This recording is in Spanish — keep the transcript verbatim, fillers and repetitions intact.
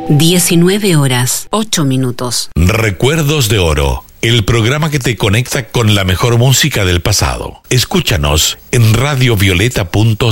diecinueve horas, ocho minutos. Recuerdos de Oro, el programa que te conecta con la mejor música del pasado. Escúchanos en radiovioleta punto